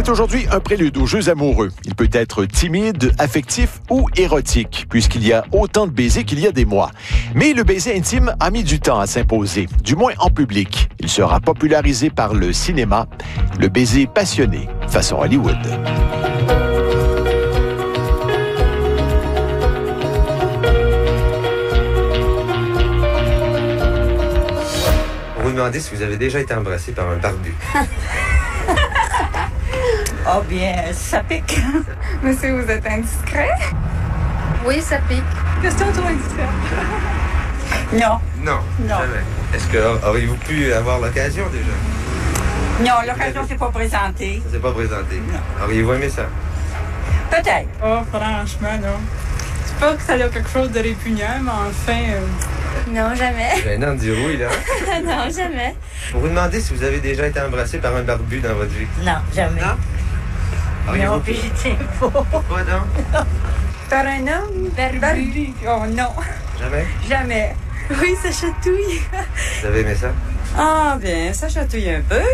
C'est aujourd'hui un prélude aux jeux amoureux. Il peut être timide, affectif ou érotique, puisqu'il y a autant de baisers qu'il y a des mois. Mais le baiser intime a mis du temps à s'imposer, du moins en public. Il sera popularisé par le cinéma, le baiser passionné, façon Hollywood. Vous me demandez si vous avez déjà été embrassé par un barbu. Oh bien, ça pique. Monsieur, vous êtes indiscret? Oui, ça pique. Question trop indiscrète. Non. Non, jamais. Est-ce que auriez-vous pu avoir l'occasion déjà? Non, l'occasion s'est pas présentée. Ça s'est pas présenté. Non. Auriez-vous aimé ça? Peut-être. Oh, franchement, non. C'est pas que ça a quelque chose de répugnant, mais enfin... Non, jamais. Gênant de dire oui, là. Non, jamais. Vous vous demandez si vous avez déjà été embrassé par un barbu dans votre vie? Non, jamais. Non? Non, Auriez-vous puis pu? j'y tiens pas. Pas, non? Par un homme? Barbu. Oh, non. Jamais? Jamais. Oui, ça chatouille. Vous avez aimé ça? Ah bien, ça chatouille un peu.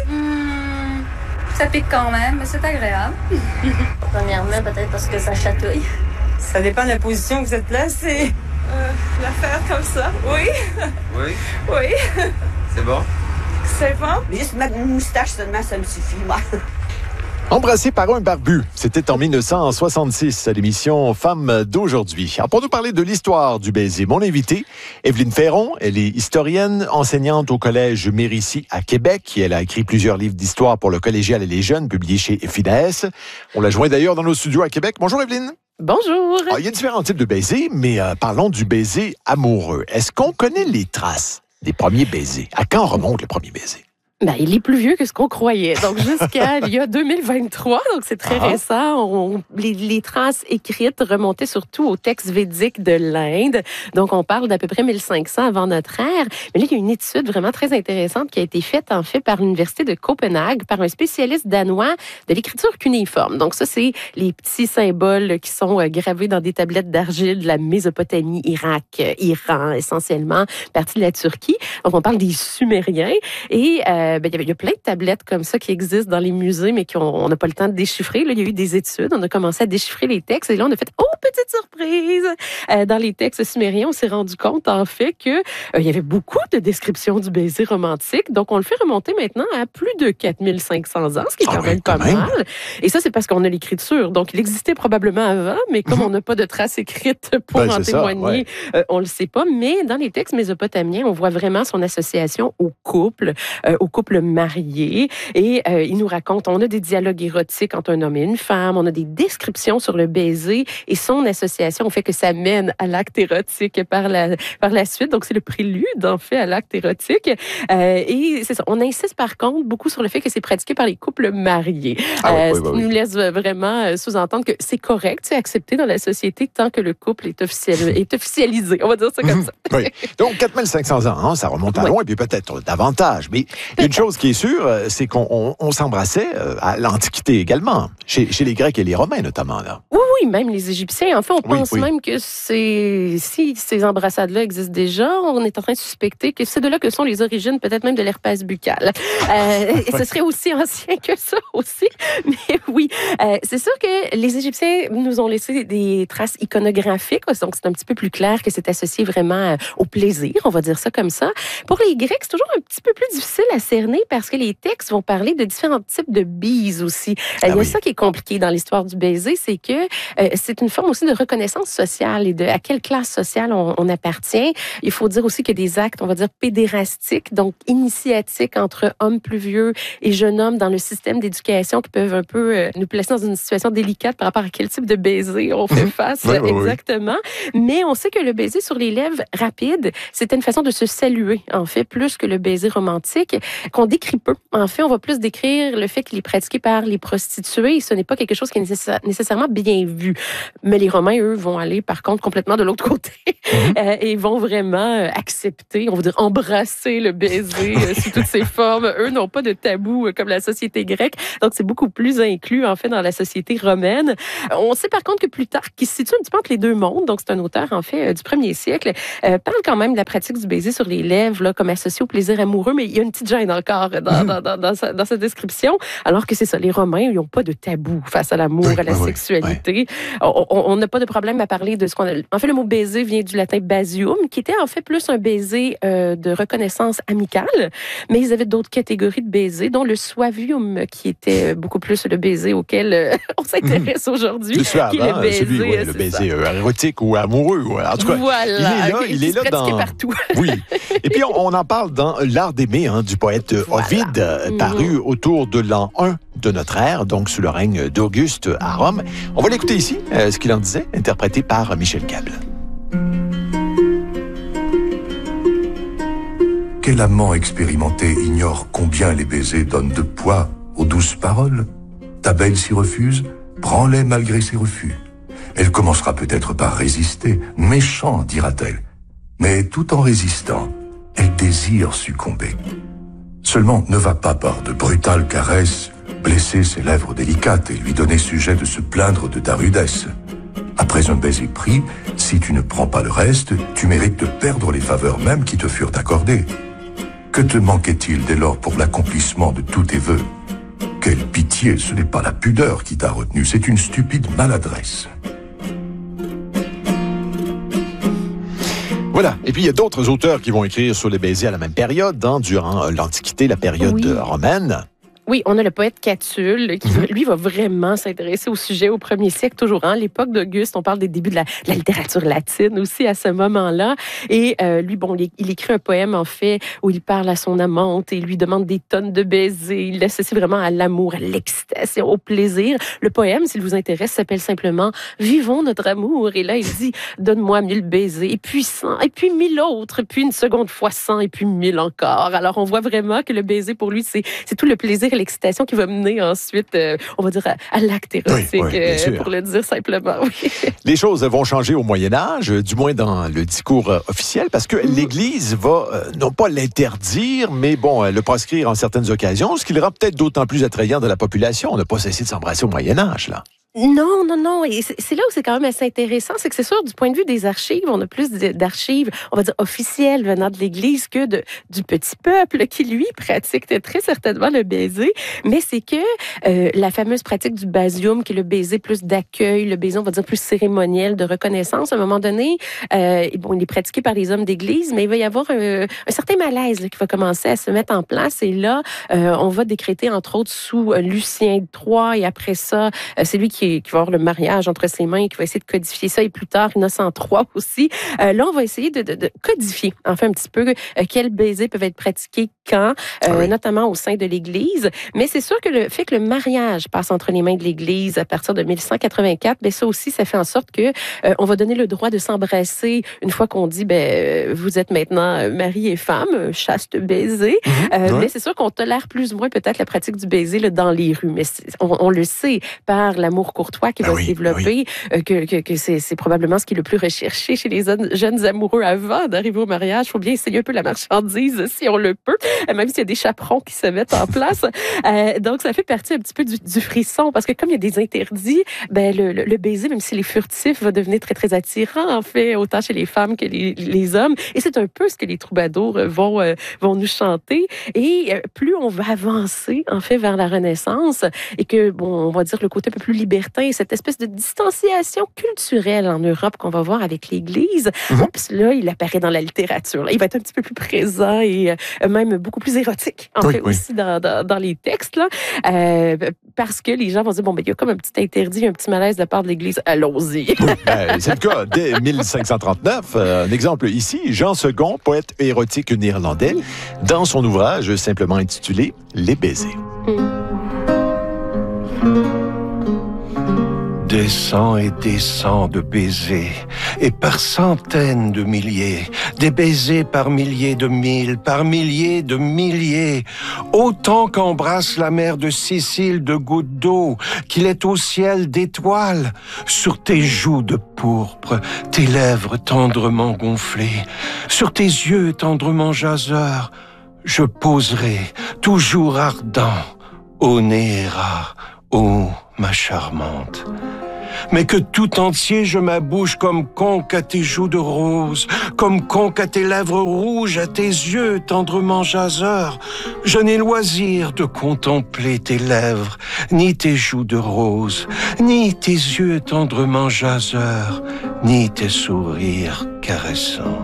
Ça pique quand même, mais c'est agréable. Premièrement, peut-être parce que ça chatouille. Ça dépend de la position que vous êtes placée. L'affaire comme ça? Oui. Oui? Oui. C'est bon? C'est bon? Juste mettre une moustache seulement, ça me suffit, moi. Embrassé par un barbu, c'était en 1966 à l'émission Femmes d'aujourd'hui. Alors pour nous parler de l'histoire du baiser, mon invitée, Evelyne Ferron, elle est historienne, enseignante au Collège Mérisy à Québec. Elle a écrit plusieurs livres d'histoire pour le collégial et les jeunes, publiés chez FIDES. On la joint d'ailleurs dans nos studios à Québec. Bonjour Evelyne. Bonjour. Alors, il y a différents types de baisers, mais parlons du baiser amoureux. Est-ce qu'on connaît les traces des premiers baisers? À quand remonte le premier baiser? Ben, il est plus vieux que ce qu'on croyait. Donc, jusqu'à il y a 2023, donc c'est très récent. Les traces écrites remontaient surtout aux textes védiques de l'Inde. Donc, on parle d'à peu près 1500 avant notre ère. Mais là, il y a une étude vraiment très intéressante qui a été faite, en fait, par l'Université de Copenhague, par un spécialiste danois de l'écriture cunéiforme. Donc, ça, c'est les petits symboles qui sont gravés dans des tablettes d'argile de la Mésopotamie, Irak, Iran, essentiellement, partie de la Turquie. Donc, on parle des Sumériens. Et il y a plein de tablettes comme ça qui existent dans les musées, mais on n'a pas le temps de déchiffrer. Là, il y a eu des études, on a commencé à déchiffrer les textes, et là, on a fait « Oh, petite surprise! » Dans les textes sumériens, on s'est rendu compte, en fait, qu'il y avait beaucoup de descriptions du baiser romantique. Donc, on le fait remonter maintenant à plus de 4500 ans, ce qui est quand même pas mal. Et ça, c'est parce qu'on a l'écriture. Donc, il existait probablement avant, mais comme on n'a pas de traces écrites pour en témoigner, on le sait pas. Mais dans les textes mésopotamiens, on voit vraiment son association au couple marié. Et il nous raconte, on a des dialogues érotiques entre un homme et une femme, on a des descriptions sur le baiser et son association fait que ça mène à l'acte érotique par la suite. Donc, c'est le prélude, en fait, à l'acte érotique. Et c'est ça. On insiste, par contre, beaucoup sur le fait que c'est pratiqué par les couples mariés. Ce qui nous laisse vraiment sous-entendre que c'est correct, c'est accepté dans la société tant que le couple est officialisé. On va dire ça comme ça. Oui. Donc, 4500 ans, hein, ça remonte à loin, et puis peut-être davantage. Mais une chose qui est sûre, c'est qu'on s'embrassait à l'Antiquité également, chez les Grecs et les Romains notamment. Là. Oui, même les Égyptiens. En fait, on pense même que si ces embrassades-là existent déjà, on est en train de suspecter que c'est de là que sont les origines, peut-être même de l'herpès buccal. Ce serait aussi ancien que ça aussi. Mais oui, c'est sûr que les Égyptiens nous ont laissé des traces iconographiques, donc c'est un petit peu plus clair que c'est associé vraiment au plaisir, on va dire ça comme ça. Pour les Grecs, c'est toujours un petit peu plus difficile à cerner parce que les textes vont parler de différents types de bises aussi. Il y a ça qui est compliqué dans l'histoire du baiser, c'est que c'est une forme aussi de reconnaissance sociale et de à quelle classe sociale on appartient. Il faut dire aussi qu'il y a des actes, on va dire, pédérastiques, donc initiatiques entre hommes plus vieux et jeunes hommes dans le système d'éducation qui peuvent un peu nous placer dans une situation délicate par rapport à quel type de baiser on fait face exactement. Mais on sait que le baiser sur les lèvres rapide, c'était une façon de se saluer, en fait, plus que le baiser romantique, qu'on décrit peu. En fait, on va plus décrire le fait qu'il est pratiqué par les prostituées. Ce n'est pas quelque chose qui est nécessairement bien vu. Mais les Romains, eux, vont aller, par contre, complètement de l'autre côté et vont vraiment accepter, on va dire, embrasser le baiser sous toutes ses formes. Eux n'ont pas de tabou comme la société grecque. Donc, c'est beaucoup plus inclus, en fait, dans la société romaine. On sait, par contre, que Plutarque, qui se situe un petit peu entre les deux mondes, donc c'est un auteur, en fait, du 1er siècle, parle quand même de la pratique du baiser sur les lèvres, là, comme associé au plaisir amoureux, mais il y a une petite gêne encore dans sa description. Alors que c'est ça, les Romains, ils n'ont pas de tabou face à l'amour, à la sexualité. On n'a pas de problème à parler de ce qu'on a. En fait, le mot baiser vient du latin basium, qui était en fait plus un baiser de reconnaissance amicale. Mais ils avaient d'autres catégories de baisers, dont le suavium, qui était beaucoup plus le baiser auquel on s'intéresse aujourd'hui. Le suave, le baiser érotique ou amoureux. En tout cas, voilà, il est là dans... partout. Oui. Et puis, on en parle dans L'Art d'aimer, du poète Ovide, paru autour de l'an 1 de notre ère, donc sous le règne d'Auguste à Rome. On va l'écouter ici, ce qu'il en disait, interprété par Michel Cable. Quel amant expérimenté ignore combien les baisers donnent de poids aux douces paroles? Ta belle s'y refuse, prends-les malgré ses refus. Elle commencera peut-être par résister, méchant, dira-t-elle. Mais tout en résistant, elle désire succomber. Seulement, ne va pas par de brutales caresses blesser ses lèvres délicates et lui donner sujet de se plaindre de ta rudesse. Après un baiser pris, si tu ne prends pas le reste, tu mérites de perdre les faveurs mêmes qui te furent accordées. Que te manquait-il dès lors pour l'accomplissement de tous tes vœux? Quelle pitié, ce n'est pas la pudeur qui t'a retenu, c'est une stupide maladresse. Voilà. Et puis, il y a d'autres auteurs qui vont écrire sur les baisers à la même période, durant l'Antiquité, la période romaine. Oui, on a le poète Catulle qui, lui, va vraiment s'intéresser au sujet au 1er siècle, toujours. À l'époque d'Auguste, on parle des débuts de la littérature latine aussi à ce moment-là. Et lui, il écrit un poème, en fait, où il parle à son amante et lui demande des tonnes de baisers. Il l'associe vraiment à l'amour, à l'excitation, au plaisir. Le poème, s'il vous intéresse, s'appelle simplement « Vivons notre amour ». Et là, il dit « Donne-moi 1000 baisers, et puis 100, et puis 1000 autres, puis une seconde fois 100, et puis 1000 encore ». Alors, on voit vraiment que le baiser, pour lui, c'est tout le plaisir et l'excitation qui va mener ensuite, on va dire, à l'acte érotique, pour le dire simplement. Oui. Les choses vont changer au Moyen-Âge, du moins dans le discours officiel, parce que l'Église va, non pas l'interdire, mais le proscrire en certaines occasions, ce qui le rend peut-être d'autant plus attrayant de la population. On n'a pas cessé de s'embrasser au Moyen-Âge, là. Non. Et c'est là où c'est quand même assez intéressant, c'est que c'est sûr, du point de vue des archives, on a plus d'archives, on va dire, officielles venant de l'Église que du petit peuple qui, lui, pratique très certainement le baiser. Mais c'est que la fameuse pratique du basium, qui est le baiser plus d'accueil, le baiser, on va dire, plus cérémoniel, de reconnaissance, à un moment donné, il est pratiqué par les hommes d'Église, mais il va y avoir un certain malaise qui va commencer à se mettre en place. Et là, on va décréter, entre autres, sous Lucien III, et après ça, c'est lui qui va avoir le mariage entre ses mains et qui va essayer de codifier ça, et plus tard, Innocent III aussi. Là, on va essayer de codifier, enfin, un petit peu, quels baisers peuvent être pratiqués quand, notamment au sein de l'Église. Mais c'est sûr que le fait que le mariage passe entre les mains de l'Église à partir de 1184, ça aussi, ça fait en sorte que on va donner le droit de s'embrasser une fois qu'on dit, vous êtes maintenant mari et femme, chaste baiser. Mais c'est sûr qu'on tolère plus ou moins peut-être la pratique du baiser dans les rues. Mais on le sait par l'amour courtois qui va se développer, que c'est probablement ce qui est le plus recherché chez les jeunes amoureux avant d'arriver au mariage. Il faut bien essayer un peu la marchandise si on le peut, même s'il y a des chaperons qui se mettent en place. Donc, ça fait partie un petit peu du frisson, parce que comme il y a des interdits, le baiser, même s'il est furtif, va devenir très, très attirant, en fait, autant chez les femmes que les hommes. Et c'est un peu ce que les troubadours vont nous chanter. Et plus on va avancer, en fait, vers la Renaissance, et que, on va dire le côté un peu plus libertin, cette espèce de distanciation culturelle en Europe qu'on va voir avec l'Église, là, il apparaît dans la littérature. Là, il va être un petit peu plus présent et même beaucoup plus érotique, en fait, aussi dans les textes, là, parce que les gens vont dire, il y a comme un petit interdit, un petit malaise de la part de l'Église. Allons-y. C'est le cas. Dès 1539, un exemple ici, Jean II, poète érotique néerlandais, dans son ouvrage simplement intitulé « Les baisers ». Des cents et des cents de baisers, et par centaines de milliers, des baisers par milliers de mille, par milliers de milliers, autant qu'embrasse la mer de Sicile de gouttes d'eau, qu'il est au ciel d'étoiles, sur tes joues de pourpre, tes lèvres tendrement gonflées, sur tes yeux tendrement jaseurs, je poserai, toujours ardent, ô Néra, ô ma charmante. mais que tout entier je m'abouche comme conque à tes joues de rose, comme conque à tes lèvres rouges, à tes yeux tendrement jaseurs. Je n'ai loisir de contempler tes lèvres, ni tes joues de rose, ni tes yeux tendrement jaseurs, ni tes sourires caressants.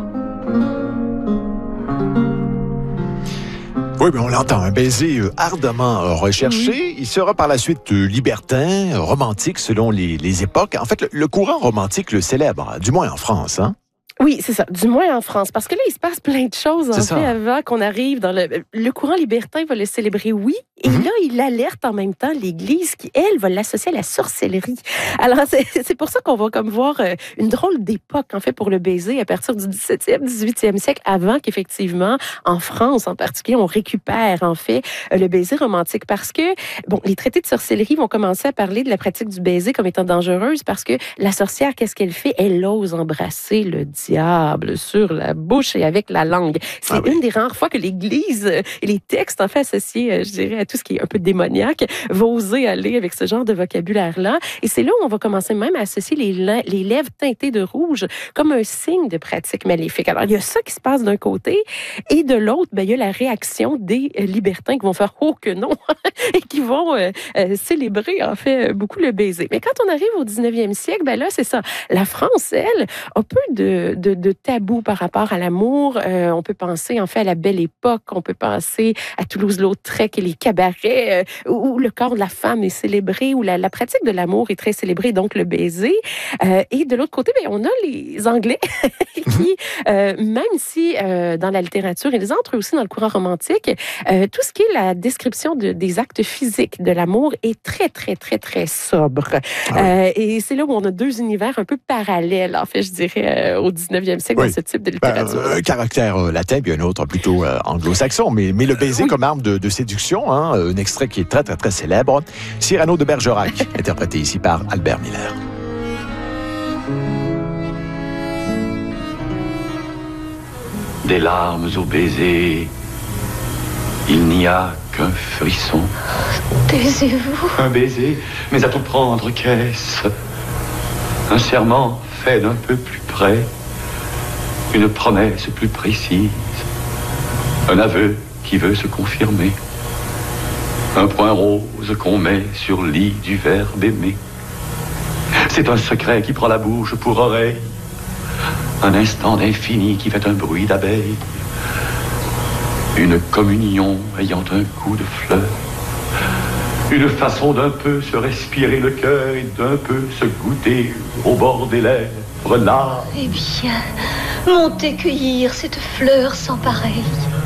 Oui, mais on l'entend, un baiser ardemment recherché. Oui. Il sera par la suite libertin, romantique selon les époques. En fait, le courant romantique le célèbre, du moins en France, hein? Oui, c'est ça. Du moins en France. Parce que là, il se passe plein de choses, en fait, avant qu'on arrive dans le courant libertin va le célébrer, oui. Et là, il alerte en même temps l'Église qui, elle, va l'associer à la sorcellerie. Alors, c'est pour ça qu'on va comme voir une drôle d'époque, en fait, pour le baiser à partir du 17e, 18e siècle, avant qu'effectivement, en France en particulier, on récupère, en fait, le baiser romantique. Parce que, bon, les traités de sorcellerie vont commencer à parler de la pratique du baiser comme étant dangereuse parce que la sorcière, qu'est-ce qu'elle fait? Elle ose embrasser le diable sur la bouche et avec la langue. C'est une des rares fois que l'Église et les textes, en fait, associés, je dirais, à tout ce qui est un peu démoniaque, vont oser aller avec ce genre de vocabulaire-là. Et c'est là où on va commencer même à associer les lèvres teintées de rouge comme un signe de pratique maléfique. Alors, il y a ça qui se passe d'un côté, et de l'autre, il y a la réaction des libertins qui vont faire « oh que non » et qui vont célébrer, en fait, beaucoup le baiser. Mais quand on arrive au 19e siècle, là, c'est ça. La France, elle, a peu de tabou par rapport à l'amour. On peut penser, en fait, à la Belle Époque. On peut penser à Toulouse-Lautrec et les cabarets où le corps de la femme est célébré, où la pratique de l'amour est très célébrée, donc le baiser. Et de l'autre côté, on a les Anglais qui, même si dans la littérature, ils entrent aussi dans le courant romantique, tout ce qui est la description des actes physiques de l'amour est très, très, très, très sobre. Et c'est là où on a deux univers un peu parallèles, en fait, je dirais, au 19e siècle, dans ce type de littérature. Un caractère latin, puis un autre plutôt anglo-saxon, mais le baiser comme arme de séduction, hein, un extrait qui est très, très, très célèbre, Cyrano de Bergerac, interprété ici par Albert Miller. Des larmes au baiser, il n'y a qu'un frisson. Taisez-vous. Un baiser, mais à tout prendre, qu'est-ce? Un serment fait d'un peu plus près, une promesse plus précise, un aveu qui veut se confirmer, un point rose qu'on met sur lit du verbe aimer. C'est un secret qui prend la bouche pour oreille, un instant d'infini qui fait un bruit d'abeille, une communion ayant un coup de fleur, une façon d'un peu se respirer le cœur et d'un peu se goûter au bord des lèvres là. Eh bien, montez cueillir cette fleur sans pareille.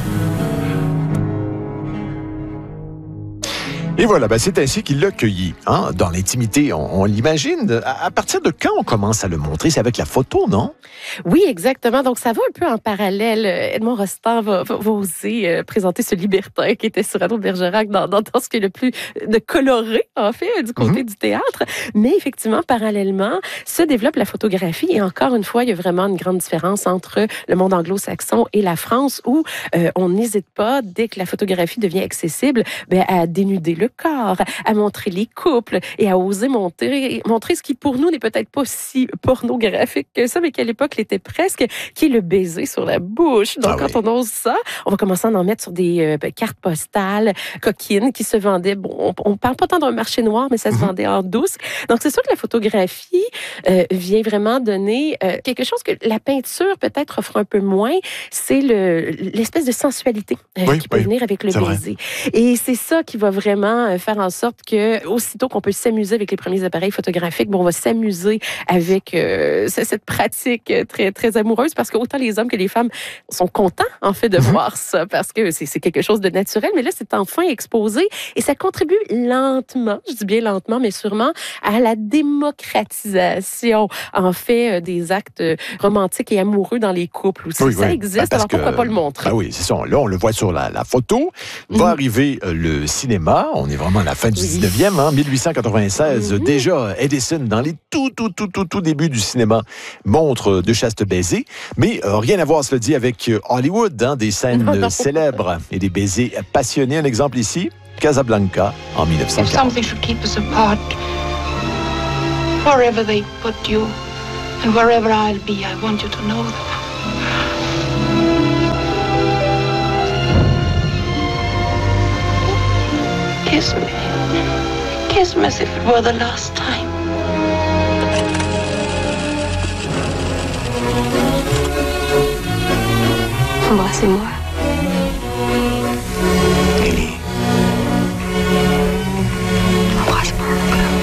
Et voilà, c'est ainsi qu'il l'a cueilli. Hein? Dans l'intimité, on l'imagine. À partir de quand on commence à le montrer? C'est avec la photo, non? Oui, exactement. Donc, ça va un peu en parallèle. Edmond Rostand va oser présenter ce libertin qui était Cyrano de Bergerac dans ce qui est le plus de coloré, en fait, du côté du théâtre. Mais effectivement, parallèlement, se développe la photographie. Et encore une fois, il y a vraiment une grande différence entre le monde anglo-saxon et la France où on n'hésite pas, dès que la photographie devient accessible, à dénuder le corps, à montrer les couples et à oser montrer ce qui pour nous n'est peut-être pas si pornographique que ça, mais qu'à l'époque l'était presque, qui est le baiser sur la bouche. Donc quand on ose ça, on va commencer à en mettre sur des cartes postales coquines qui se vendaient, on parle pas tant d'un marché noir, mais ça se vendait en douce. Donc c'est sûr que la photographie vient vraiment donner quelque chose que la peinture peut-être offre un peu moins, c'est l'espèce de sensualité qui peut venir avec le baiser. Et c'est ça qui va vraiment faire en sorte que, aussitôt qu'on peut s'amuser avec les premiers appareils photographiques, on va s'amuser avec cette pratique très, très amoureuse, parce que autant les hommes que les femmes sont contents, en fait, de voir ça, parce que c'est quelque chose de naturel, mais là, c'est enfin exposé, et ça contribue lentement, je dis bien lentement, mais sûrement, à la démocratisation, en fait, des actes romantiques et amoureux dans les couples aussi. Ça existe, alors pourquoi pas le montrer? Oui, c'est ça. Là, on le voit sur la photo. Va arriver le cinéma. On est vraiment à la fin du 19e, 1896. Déjà, Edison, dans les tout débuts du cinéma, montre de chastes baisers. Mais rien à voir, cela dit, avec Hollywood, des scènes célèbres et des baisers passionnés. Un exemple ici, Casablanca, en 1940. Wherever they put you, and wherever I'll be, I want you to know that. Kiss me. Kiss me as if it were the last time. Embrassez-moi. Ellie. Embrasse-moi encore.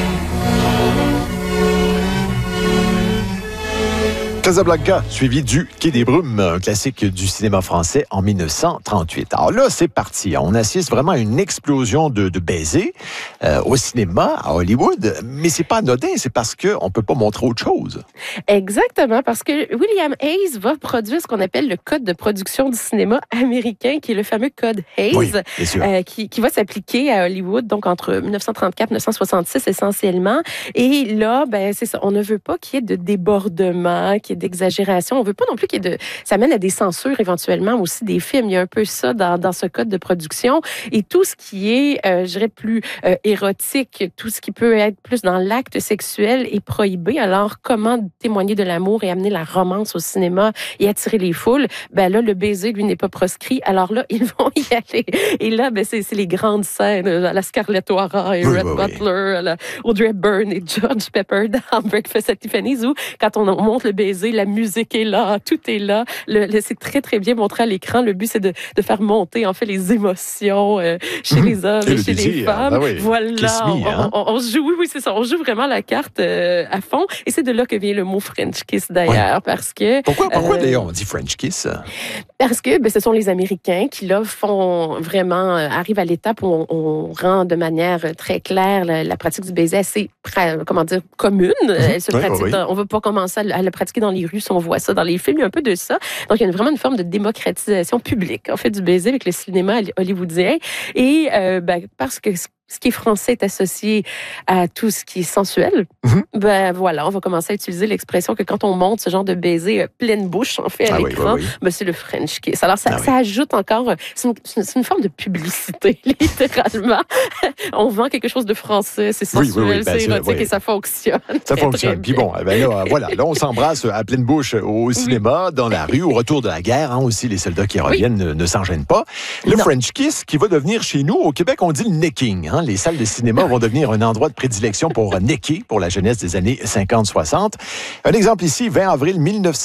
Casablanca, suivi du Quai des Brumes, un classique du cinéma français en 1938. Alors là, c'est parti. On assiste vraiment à une explosion de baisers au cinéma, à Hollywood. Mais c'est pas anodin, c'est parce qu'on peut pas montrer autre chose. Exactement, parce que William Hayes va produire ce qu'on appelle le code de production du cinéma américain, qui est le fameux code Hayes, Oui, bien sûr. qui va s'appliquer à Hollywood, donc entre 1934 et 1966 essentiellement. Et là, ben c'est ça, on ne veut pas qu'il y ait de débordement, qu'il y ait d'exagération. On veut pas non plus qu'il y ait ça mène à des censures éventuellement aussi des films. Il y a un peu ça dans ce code de production. Et tout ce qui est, je dirais, plus érotique, tout ce qui peut être plus dans l'acte sexuel est prohibé. Alors, comment témoigner de l'amour et amener la romance au cinéma et attirer les foules? Ben là, le baiser, lui, n'est pas proscrit. Alors là, ils vont y aller. Et là, ben c'est les grandes scènes, à la Scarlett O'Hara et Red Butler, à la Audrey Hepburn et George Pepper dans Breakfast at Tiffany's, où quand on montre le baiser, la musique est là, tout est là. C'est très, très bien montré à l'écran. Le but, c'est de faire monter, en fait, les émotions chez les hommes et chez les femmes. Ben oui. Voilà. Me, hein? On joue, oui, c'est ça. On joue vraiment la carte à fond. Et c'est de là que vient le mot French kiss, d'ailleurs, Ouais. parce que... Pourquoi d'ailleurs, on dit French kiss? Parce que ce sont les Américains qui, là, font vraiment... arrivent à l'étape où on rend de manière très claire la pratique du baiser assez, commune. Elle se pratique on ne va pas commencer à le pratiquer dans les rues si on voit ça dans les films. Il y a un peu de ça. Donc, il y a vraiment une forme de démocratisation publique, en fait, du baiser avec le cinéma hollywoodien. Et parce que ce qui est français est associé à tout ce qui est sensuel, ben voilà, on va commencer à utiliser l'expression que quand on monte ce genre de baiser pleine bouche, en fait, à l'écran, ben c'est le French kiss. Alors, ça ajoute encore... C'est une forme de publicité, littéralement. On vend quelque chose de français, c'est sensuel, c'est érotique et ça fonctionne. Ça fonctionne. Puis bon, ben là, voilà, là, on s'embrasse à pleine bouche au cinéma, dans la rue, au retour de la guerre. Hein, aussi, les soldats qui reviennent ne s'en gênent pas. Le French kiss qui va devenir chez nous, au Québec, on dit le necking. Hein, les salles de cinéma vont devenir un endroit de prédilection pour necker pour la jeunesse des années 50-60. Un exemple ici, 20 avril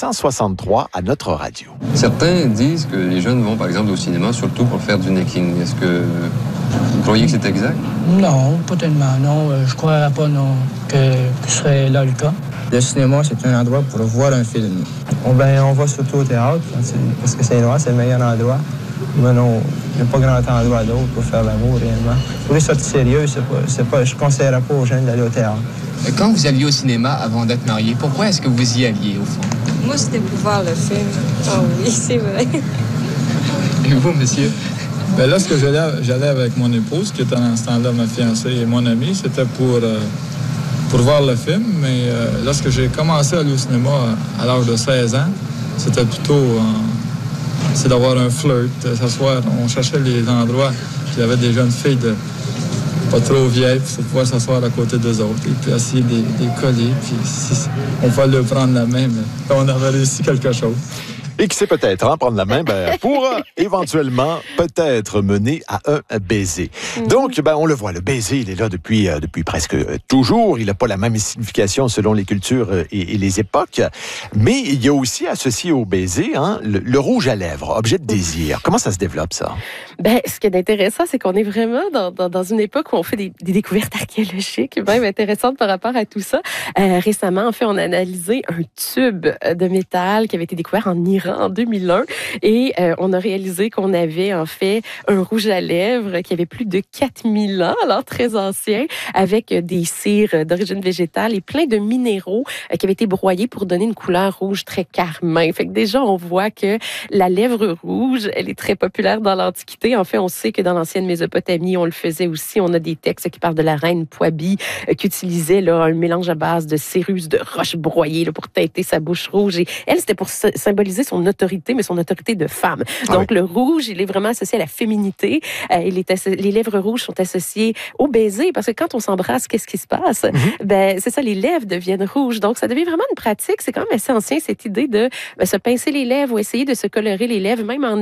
1963, à notre radio. Certains disent que les jeunes vont, par exemple, au cinéma, surtout pour faire du necking. Est-ce que vous croyez que c'est exact? Non, pas tellement, non. Je crois pas, non, que ce serait là le cas. Le cinéma, c'est un endroit pour voir un film. On va surtout au théâtre, parce que c'est le meilleur endroit. Mais non, il n'y a pas grand endroit d'autre pour faire l'amour, réellement. Pour les sorties sérieuses, je ne conseillerais pas aux jeunes d'aller au théâtre. Quand vous alliez au cinéma avant d'être marié, pourquoi est-ce que vous y alliez, au fond? Moi, c'était pour voir le film. Ah oui, c'est vrai. Et vous, monsieur? Ben lorsque j'allais avec mon épouse, qui était en ce temps-là ma fiancée et mon ami, c'était pour voir le film. Mais lorsque j'ai commencé à aller au cinéma à l'âge de 16 ans, c'était plutôt... c'est d'avoir un flirt, s'asseoir. On cherchait les endroits où il y avait des jeunes filles pas trop vieilles pour pouvoir s'asseoir à côté d'eux autres. Et puis essayer des coller. Puis on va leur prendre la main, mais on avait réussi quelque chose. Et qui sait peut-être prendre la main pour éventuellement peut-être mener à un baiser. Donc, on le voit, le baiser, il est là depuis presque toujours. Il n'a pas la même signification selon les cultures et les époques. Mais il y a aussi associé au baiser le rouge à lèvres, objet de désir. Comment ça se développe, ça? Ce qui est intéressant, c'est qu'on est vraiment dans une époque où on fait des découvertes archéologiques, même intéressantes par rapport à tout ça. Récemment, en fait, on a analysé un tube de métal qui avait été découvert en Iran en 2001 et on a réalisé qu'on avait en fait un rouge à lèvres qui avait plus de 4000 ans, alors très ancien, avec des cires d'origine végétale et plein de minéraux qui avaient été broyés pour donner une couleur rouge très carmin. Fait que déjà, on voit que la lèvre rouge, elle est très populaire dans l'Antiquité. En fait, on sait que dans l'ancienne Mésopotamie, on le faisait aussi. On a des textes qui parlent de la reine Poibi qui utilisait un mélange à base de cérus de roches broyées pour teinter sa bouche rouge. Et elle, c'était pour symboliser son autorité, mais son autorité de femme. Donc, le rouge, il est vraiment associé à la féminité. Les lèvres rouges sont associées au baiser, parce que quand on s'embrasse, qu'est-ce qui se passe? Ben, c'est ça, les lèvres deviennent rouges. Donc, ça devient vraiment une pratique. C'est quand même assez ancien, cette idée de se pincer les lèvres ou essayer de se colorer les lèvres, même en